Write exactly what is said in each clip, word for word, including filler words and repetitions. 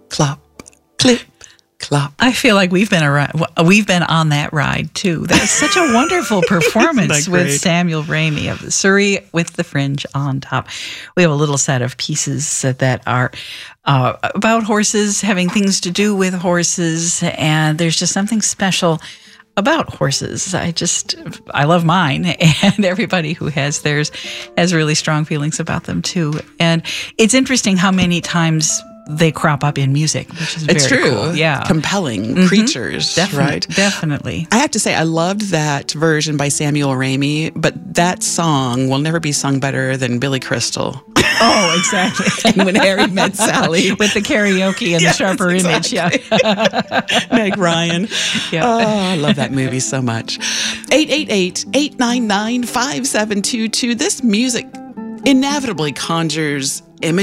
clop, clip, clop. I feel like we've been around, we've been on that ride too. That's such a wonderful performance with Samuel Ramey of the Surrey with the Fringe on top. We have a little set of pieces that are uh, about horses, having things to do with horses, and there's just something special about horses. I just, I love mine, and everybody who has theirs has really strong feelings about them too. And it's interesting how many times they crop up in music, which is very it's true. Cool. Yeah. Compelling mm-hmm. creatures, Definitely, right? Definitely. I have to say, I loved that version by Samuel Ramey, but that song will never be sung better than Billy Crystal. Oh, exactly. And When Harry Met Sally. With the karaoke and yes, the sharper exactly. image, yeah. Meg Ryan. Yeah. Oh, I love that movie so much. eight eight eight, eight nine nine, five seven two two. This music inevitably conjures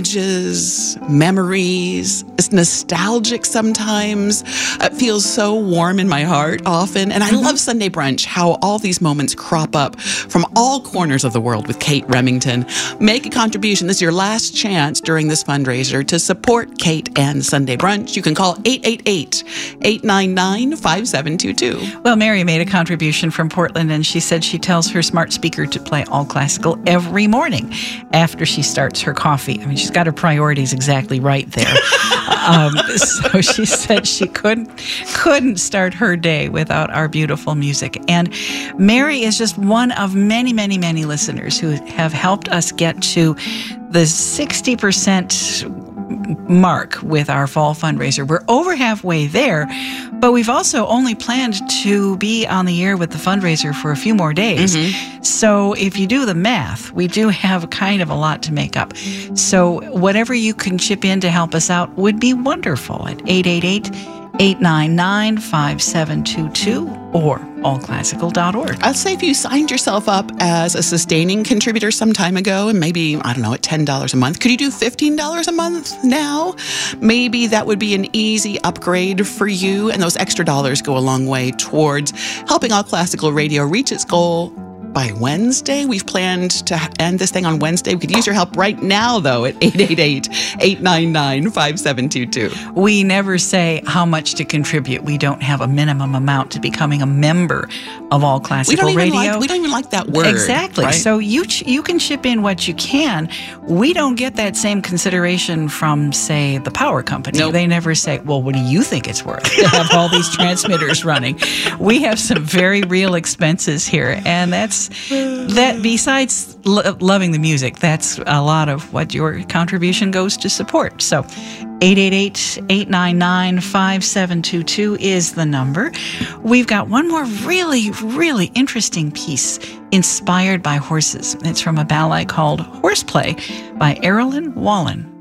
images, memories. It's nostalgic sometimes. It feels so warm in my heart often. And I mm-hmm. love Sunday Brunch, how all these moments crop up from all corners of the world with Kate Remington. Make a contribution. This is your last chance during this fundraiser to support Kate and Sunday Brunch. You can call eight eight eight, eight nine nine, five seven two two. Well, Mary made a contribution from Portland, and she said she tells her smart speaker to play all classical every morning after she starts her coffee. I mean, she's got her priorities exactly right there. um, so she said she couldn't couldn't start her day without our beautiful music. And Mary is just one of many, many, many listeners who have helped us get to the sixty percent mark with our fall fundraiser. We're over halfway there, but we've also only planned to be on the air with the fundraiser for a few more days. Mm-hmm. So if you do the math, we do have kind of a lot to make up. So whatever you can chip in to help us out would be wonderful at eight eight eight, eight nine nine, five seven two two or all classical dot org. I'd say if you signed yourself up as a sustaining contributor some time ago, and maybe, I don't know, at ten dollars a month, could you do fifteen dollars a month now? Maybe that would be an easy upgrade for you, and those extra dollars go a long way towards helping All Classical Radio reach its goal by Wednesday. We've planned to end this thing on Wednesday. We could use your help right now, though, at eight eight eight, eight nine nine, five seven two two. We never say how much to contribute. We don't have a minimum amount to becoming a member of All Classical we don't Radio. Even like, we don't even like that word. Exactly. Right? So you ch- you can chip in what you can. We don't get that same consideration from, say, the power company. Nope. They never say, well, what do you think it's worth to have all these transmitters running? We have some very real expenses here, and that's that besides lo- loving the music, that's a lot of what your contribution goes to support. So eight eight eight, eight nine nine, five seven two two is the number. We've got one more really, really interesting piece inspired by horses. It's from a ballet called Horseplay by Erilyn Wallen.